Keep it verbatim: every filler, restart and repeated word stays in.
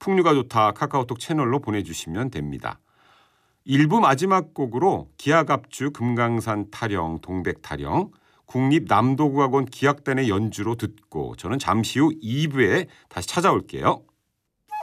풍류가 좋다 카카오톡 채널로 보내주시면 됩니다. 일 부 마지막 곡으로 기하갑주 금강산 타령 동백 타령 국립남도국악원 기악단의 연주로 듣고 저는 잠시 후 이 부에 다시 찾아올게요.